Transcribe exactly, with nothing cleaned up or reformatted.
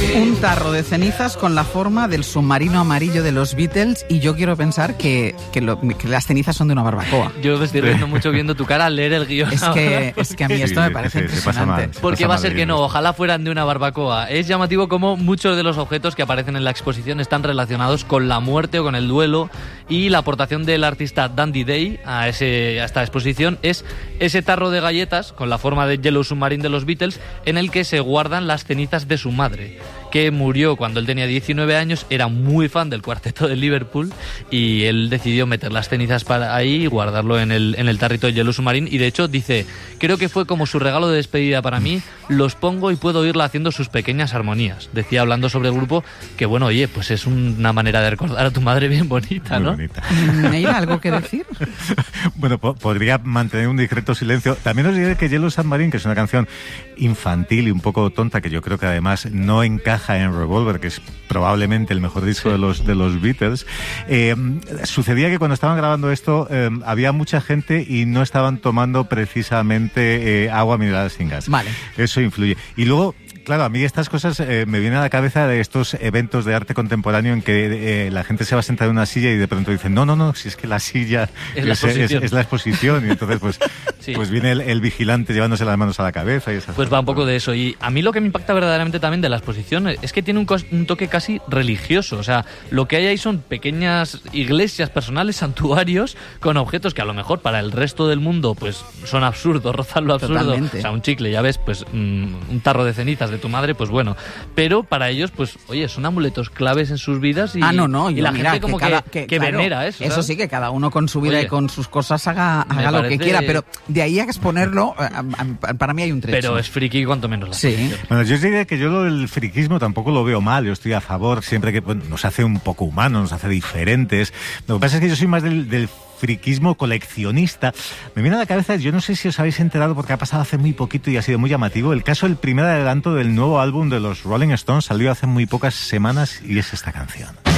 Un tarro de cenizas con la forma del submarino amarillo de los Beatles, y yo quiero pensar que, que, lo, que las cenizas son de una barbacoa. Yo me estoy riendo mucho viendo tu cara al leer el guión. Es que, es que a mí Sí, esto me sí, parece sí, se impresionante. pasa mal, se Porque pasa va a mal ser que no, leyendo. ojalá fueran de una barbacoa. Es llamativo como muchos de los objetos que aparecen en la exposición están relacionados con la muerte o con el duelo, y la aportación del artista Dandy Day a, ese, a esta exposición es ese tarro de galletas con la forma de Yellow Submarine de los Beatles, en el que se guardan las cenizas de su madre, que murió cuando él tenía diecinueve años, era muy fan del cuarteto de Liverpool, y él decidió meter las cenizas para ahí y guardarlo en el, en el tarrito de Yellow Submarine. Y de hecho dice, creo que fue como su regalo de despedida para mí, los pongo y puedo oírla haciendo sus pequeñas armonías. Decía, hablando sobre el grupo, que bueno, oye, pues es una manera de recordar a tu madre bien bonita, Muy ¿no? bonita. ¿Neira, algo que decir? Bueno, po- podría mantener un discreto silencio. También os diré que Yellow Submarine, que es una canción infantil y un poco tonta, que yo creo que además no encaja en Revolver, que es probablemente el mejor disco Sí. de los de los Beatles, eh, sucedía que cuando estaban grabando esto eh, había mucha gente y no estaban tomando precisamente eh, agua mineral sin gas. Vale. Eso influye. Y luego, claro, a mí estas cosas eh, me vienen a la cabeza de estos eventos de arte contemporáneo en que eh, la gente se va a sentar en una silla y de pronto dicen, no, no, no, si es que la silla Es la es, exposición. es la exposición. Y entonces, pues, Sí. pues viene el, el vigilante llevándose las manos a la cabeza y esas Pues cosas. va un poco de eso. Y a mí lo que me impacta verdaderamente también de la exposición es que tiene un, cos- un toque casi religioso. O sea, lo que hay ahí son pequeñas iglesias personales, santuarios, con objetos que a lo mejor para el resto del mundo pues son absurdos, rozan lo absurdo. Totalmente. O sea, un chicle, ya ves, pues mm, un tarro de cenizas de tu madre, pues bueno. Pero para ellos, pues, oye, son amuletos claves en sus vidas y, Ah, no, no. y yo, la mira, gente como que, cada- que, claro, venera eso. Eso ¿sabes? sí, que cada uno con su vida Oye, y con sus cosas haga, me haga lo parece- que quiera, pero de ahí a exponerlo, eh, a- a- para mí hay un trecho. Pero es friki cuanto menos la Sí. exposición. Bueno, yo os diría que yo lo del friquismo tampoco lo veo mal, yo estoy a favor, siempre que bueno, nos hace un poco humanos, nos hace diferentes. Lo que pasa es que yo soy más del, del friquismo coleccionista. Me viene a la cabeza, yo no sé si os habéis enterado porque ha pasado hace muy poquito y ha sido muy llamativo, el caso del primer adelanto del nuevo álbum de los Rolling Stones, salió hace muy pocas semanas y es esta canción.